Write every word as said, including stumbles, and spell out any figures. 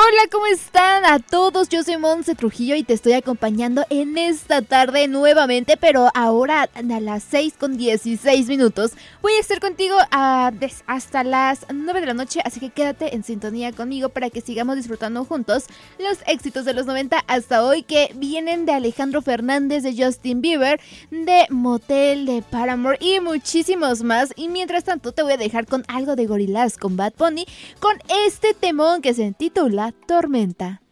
Hola, ¿cómo están a todos? Yo soy Monse Trujillo y te estoy acompañando en esta tarde nuevamente, pero ahora a las seis con dieciséis minutos. Voy a estar contigo a des- hasta las nueve de la noche, así que quédate en sintonía conmigo para que sigamos disfrutando juntos los éxitos de los noventa hasta hoy, que vienen de Alejandro Fernández, de Justin Bieber, de Motel, de Paramore y muchísimos más. Y mientras tanto te voy a dejar con algo de Gorillaz con Bad Bunny, con este temón que se titula Tormenta.